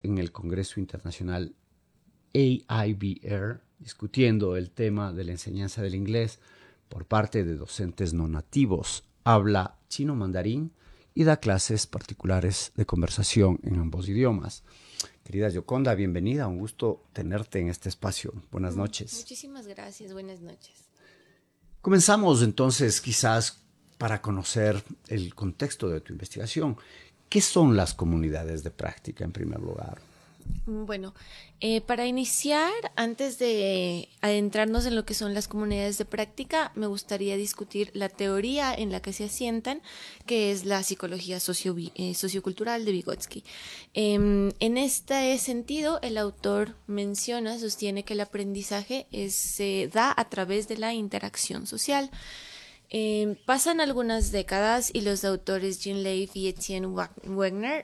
en el Congreso Internacional AIBR, discutiendo el tema de la enseñanza del inglés por parte de docentes no nativos. Habla chino mandarín y da clases particulares de conversación en ambos idiomas. Querida Yoconda, bienvenida, un gusto tenerte en este espacio. Buenas noches. Muchísimas gracias, buenas noches. Comenzamos entonces quizás para conocer el contexto de tu investigación. ¿Qué son las comunidades de práctica en primer lugar? Bueno, para iniciar, antes de adentrarnos en lo que son las comunidades de práctica, me gustaría discutir la teoría en la que se asientan, que es la psicología sociocultural de Vygotsky. En este sentido, el autor sostiene que el aprendizaje se da a través de la interacción social. Pasan algunas décadas y los autores Jean Leif y Etienne Wegner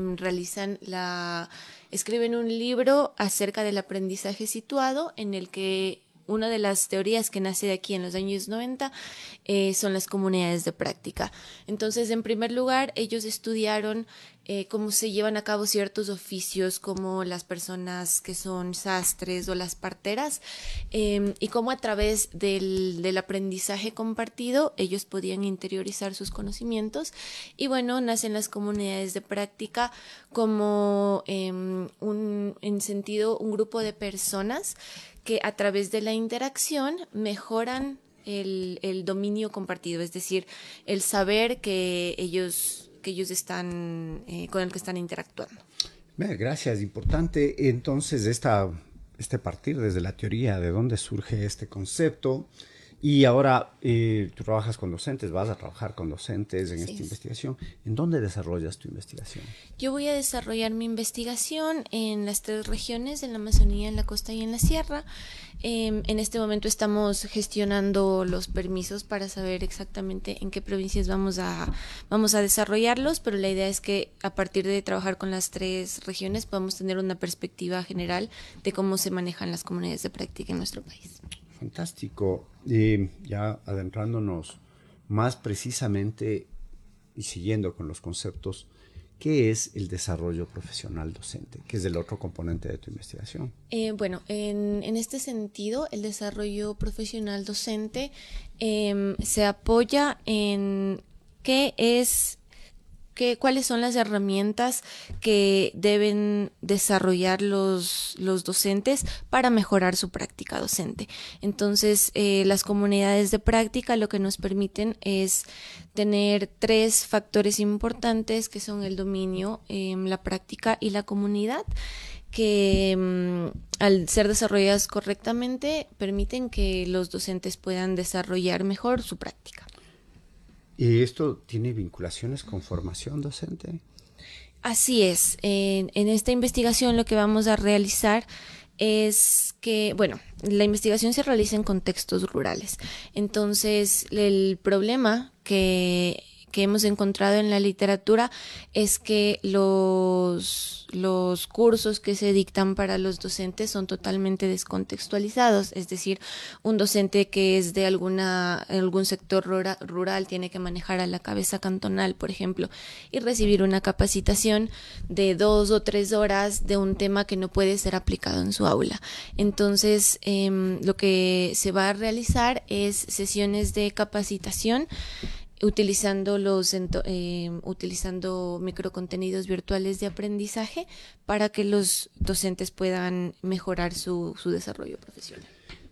escriben un libro acerca del aprendizaje situado, en el que una de las teorías que nace de aquí en los años 90 son las comunidades de práctica. Entonces, en primer lugar, ellos estudiaron cómo se llevan a cabo ciertos oficios, como las personas que son sastres o las parteras, y cómo a través del aprendizaje compartido ellos podían interiorizar sus conocimientos. Y bueno, nacen las comunidades de práctica como un grupo de personas que a través de la interacción mejoran el dominio compartido, es decir, el saber que ellos están con el que están interactuando. Gracias, importante. Entonces, partir desde la teoría de dónde surge este concepto. Y ahora tú trabajas con docentes, vas a trabajar con docentes en esta investigación. ¿En dónde desarrollas tu investigación? Yo voy a desarrollar mi investigación en las 3 regiones, en la Amazonía, en la costa y en la sierra. En este momento estamos gestionando los permisos para saber exactamente en qué provincias vamos a desarrollarlos, pero la idea es que a partir de trabajar con las 3 regiones podamos tener una perspectiva general de cómo se manejan las comunidades de práctica en nuestro país. Fantástico. Ya adentrándonos más precisamente y siguiendo con los conceptos, ¿qué es el desarrollo profesional docente? ¿Qué es el otro componente de tu investigación? Bueno, en este sentido, el desarrollo profesional docente se apoya en cuáles son las herramientas que deben desarrollar los docentes para mejorar su práctica docente. Entonces, las comunidades de práctica lo que nos permiten es tener 3 factores importantes, que son el dominio, la práctica y la comunidad, que al ser desarrolladas correctamente permiten que los docentes puedan desarrollar mejor su práctica. ¿Y esto tiene vinculaciones con formación docente? Así es. En esta investigación lo que vamos a realizar es que, bueno, la investigación se realiza en contextos rurales. Entonces, el problema que hemos encontrado en la literatura es que los cursos que se dictan para los docentes son totalmente descontextualizados, es decir, un docente que es de algún sector rural tiene que manejar a la cabeza cantonal, por ejemplo, y recibir una capacitación de 2 o 3 horas de un tema que no puede ser aplicado en su aula. Entonces, lo que se va a realizar es sesiones de capacitación utilizando microcontenidos virtuales de aprendizaje para que los docentes puedan mejorar su desarrollo profesional.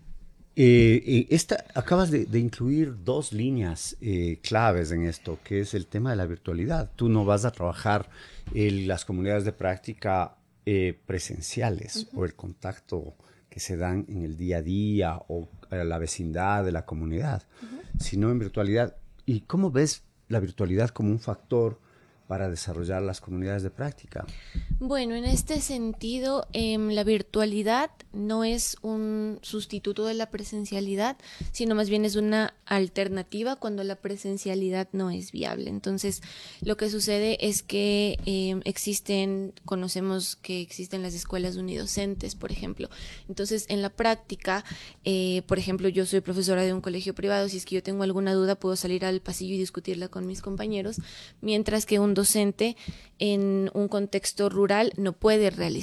Acabas de incluir 2 líneas claves en esto, que es el tema de la virtualidad. Tú no vas a trabajar en las comunidades de práctica presenciales o el contacto que se dan en el día a día o a la vecindad de la comunidad, sino en virtualidad. ¿Y cómo ves la virtualidad como un factor para desarrollar las comunidades de práctica? Bueno, en este sentido, la virtualidad no es un sustituto de la presencialidad, sino más bien es una alternativa cuando la presencialidad no es viable. Entonces, lo que sucede es que conocemos que existen las escuelas unidocentes, por ejemplo. Entonces, en la práctica, por ejemplo, yo soy profesora de un colegio privado, si es que yo tengo alguna duda, puedo salir al pasillo y discutirla con mis compañeros, mientras que un docente en un contexto rural no puede realizar